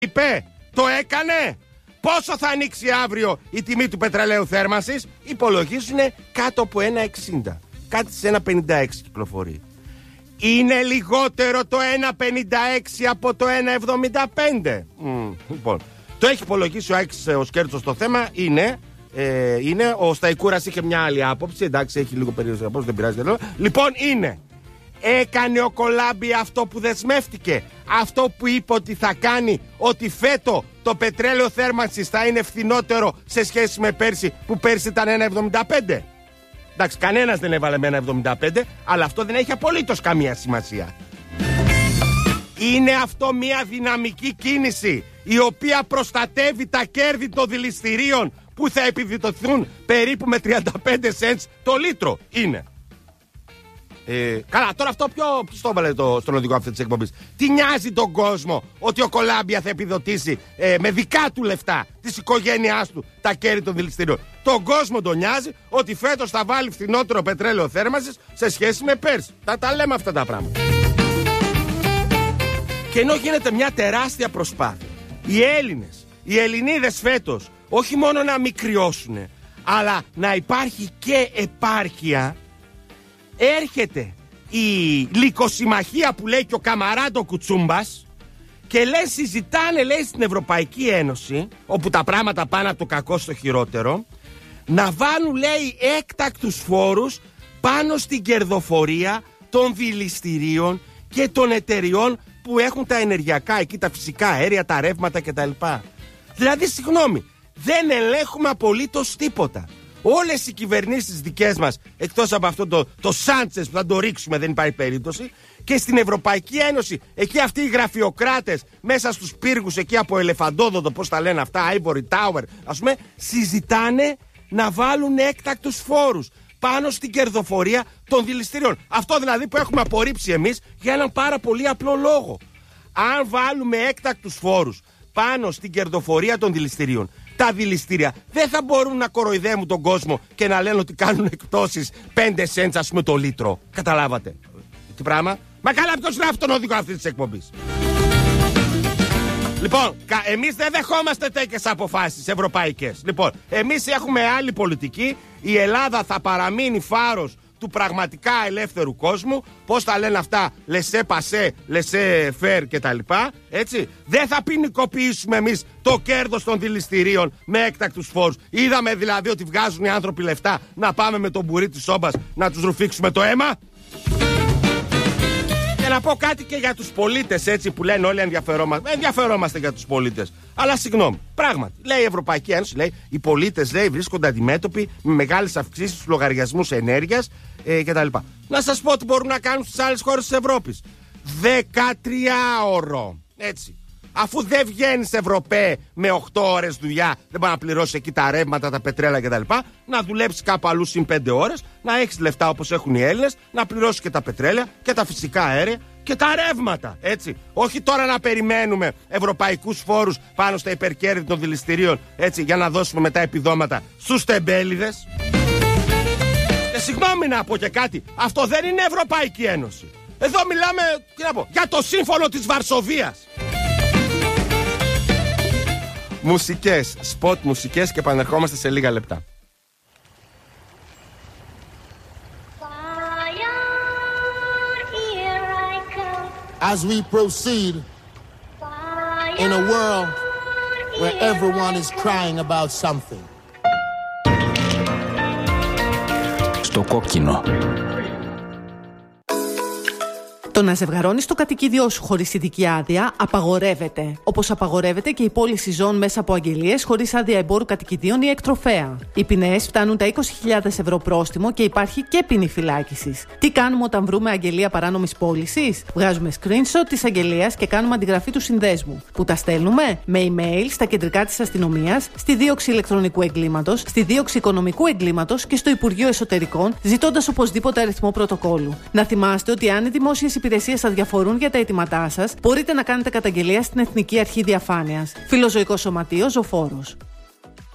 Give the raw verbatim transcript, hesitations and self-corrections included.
είπε, το έκανε. Πόσο θα ανοίξει αύριο η τιμή του πετρελαίου θέρμανσης? Υπολογίζουν κάτω από ένα εξήντα. Κάτι σε ένα πενήντα έξι κυκλοφορεί. Είναι λιγότερο το ένα πενήντα έξι από το ένα εβδομήντα πέντε. Mm, λοιπόν, το έχει υπολογίσει ο Άκης ο Σκέρτσος στο θέμα. Είναι, ε, είναι. Ο Σταϊκούρας είχε μια άλλη άποψη. Εντάξει, έχει λίγο περίοδο άποψη, δεν πειράζει. Δεν λοιπόν, είναι. Έκανε ο Κολάμπη αυτό που δεσμεύτηκε. Αυτό που είπε ότι θα κάνει. Ότι φέτο το πετρέλαιο θέρμανσης θα είναι φθηνότερο σε σχέση με πέρσι, που πέρσι ήταν ένα εβδομήντα πέντε. Εντάξει, κανένας δεν έβαλε με ένα εβδομήντα πέντε, αλλά αυτό δεν έχει απολύτως καμία σημασία. Είναι αυτό μια δυναμική κίνηση η οποία προστατεύει τα κέρδη των δηληστηρίων που θα επιδοτηθούν περίπου με τριάντα πέντε σεντς το λίτρο. Είναι. Ε, καλά, τώρα αυτό ποιο το έβαλε το, στον οδηγό αυτή τη εκπομπή? Τι νοιάζει τον κόσμο ότι ο Κολάμπια θα επιδοτήσει ε, με δικά του λεφτά της οικογένειάς του τα κέρδη των δηληστηρίων? Τον κόσμο τον νοιάζει ότι φέτος θα βάλει φθηνότερο πετρέλαιο θέρμανσης σε σχέση με πέρσι. Τα, τα λέμε αυτά τα πράγματα. Και ενώ γίνεται μια τεράστια προσπάθεια, οι Έλληνες, οι Ελληνίδες φέτος όχι μόνο να μην κρυώσουν, αλλά να υπάρχει και επάρκεια, έρχεται η λυκοσυμμαχία που λέει και ο Καμαράντο Κουτσούμπας και λέει, συζητάνε, λέει, στην Ευρωπαϊκή Ένωση, όπου τα πράγματα πάνε από το κακό στο χειρότερο, να βάλουν, λέει, έκτακτους φόρους πάνω στην κερδοφορία των δηληστηρίων και των εταιριών που έχουν τα ενεργειακά εκεί, τα φυσικά αέρια, τα ρεύματα κτλ. Δηλαδή, συγγνώμη, δεν ελέγχουμε απολύτως τίποτα. Όλες οι κυβερνήσεις δικές μας, εκτός από αυτό το, το Σάντσες που θα το ρίξουμε, δεν υπάρχει περίπτωση, και στην Ευρωπαϊκή Ένωση, εκεί αυτοί οι γραφειοκράτες μέσα στους πύργους εκεί από ελεφαντόδοντο, πώς τα λένε αυτά, Ivory Tower, ας πούμε, συζητάνε να βάλουν έκτακτους φόρους πάνω στην κερδοφορία των δηληστηρίων. Αυτό δηλαδή που έχουμε απορρίψει εμείς για έναν πάρα πολύ απλό λόγο. Αν βάλουμε έκτακτους φόρους πάνω στην κερδοφορία των δηληστηρίων, τα δηληστήρια δεν θα μπορούν να κοροϊδεύουν τον κόσμο και να λένε ότι κάνουν εκπτώσεις πέντε σεντς, ας πούμε, το λίτρο. Καταλάβατε τι πράγμα? Μα καλά, ποιος γράφει τον οδηγό αυτής της εκπομπής? Λοιπόν, εμείς δεν δεχόμαστε τέτοιες αποφάσεις ευρωπαϊκές. Λοιπόν, εμείς έχουμε άλλη πολιτική. Η Ελλάδα θα παραμείνει φάρος του πραγματικά ελεύθερου κόσμου. Πώς τα λένε αυτά? Λεσέ πασέ, λεσέ φέρ κτλ. Έτσι. Δεν θα ποινικοποιήσουμε εμείς το κέρδος των δηληστηρίων με έκτακτους φόρους. Είδαμε δηλαδή ότι βγάζουν οι άνθρωποι λεφτά να πάμε με τον μπουρί της σόμπας να τους ρουφήξουμε το αίμα. Και να πω κάτι και για τους πολίτες, έτσι, που λένε όλοι ενδιαφερόμαστε. Ενδιαφερόμαστε για τους πολίτες. Αλλά συγγνώμη, πράγματι, λέει η Ευρωπαϊκή Ένωση, λέει, οι πολίτες, λέει, βρίσκονται αντιμέτωποι με μεγάλες αυξήσεις στους λογαριασμούς ενέργειας ε, κτλ. Να σας πω τι μπορούν να κάνουν στις άλλες χώρες της Ευρώπης. δεκατριάωρο. Έτσι. Αφού δεν βγαίνεις Ευρωπαίε με οκτώ ώρες δουλειά, δεν μπορεί να πληρώσει εκεί τα ρεύματα, τα πετρέλα κτλ. Να δουλέψει κάπου αλλού συν πέντε ώρες, να έχεις λεφτά όπως έχουν οι Έλληνες, να πληρώσει και τα πετρέλαια και τα φυσικά αέρια και τα ρεύματα. Έτσι. Όχι τώρα να περιμένουμε ευρωπαϊκούς φόρους πάνω στα υπερκέρδη των δηληστηρίων, έτσι, για να δώσουμε μετά επιδόματα στους τεμπέληδες. Και συγγνώμη να πω και κάτι, αυτό δεν είναι Ευρωπαϊκή Ένωση. Εδώ μιλάμε, τι να πω, για το σύμφωνο της Βαρσοβίας. Μουσικές, σποτ μουσικές και επανερχόμαστε σε λίγα λεπτά. As we proceed in a world where everyone is crying about something. Στο κόκκινο. Το να ζευγαρώνεις το κατοικίδιό σου χωρίς ειδική άδεια απαγορεύεται. Όπως απαγορεύεται και η πώληση ζώων μέσα από αγγελίες χωρίς άδεια εμπόρου κατοικιδίων ή εκτροφέα. Οι ποινές φτάνουν τα είκοσι χιλιάδες ευρώ πρόστιμο και υπάρχει και ποινή φυλάκισης. Τι κάνουμε όταν βρούμε αγγελία παράνομης πώλησης? Βγάζουμε screenshot της αγγελίας και κάνουμε αντιγραφή του συνδέσμου. Που τα στέλνουμε με email στα κεντρικά της αστυνομίας, στη δίωξη ηλεκτρονικού εγκλήματος, στη δίωξη οικονομικού εγκλήματος και στο Υπουργείο Εσωτερικών, ζητώντας οπωσδήποτε αριθμό πρωτοκόλλου. Να θυμάστε ότι αν οι δημόσιες υπηρεσίες σας διαφορούν για τα αιτήματά σας, μπορείτε να κάνετε καταγγελία στην Εθνική Αρχή Διαφάνειας. Φιλοζωικό Σωματείο Ζωφόρος.